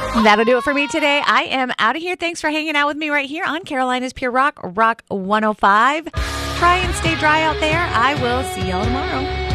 That'll do it for me today. I am out of here. Thanks for hanging out with me right here on Carolina's Pure Rock, Rock 105. Try and stay dry out there. I will see y'all tomorrow.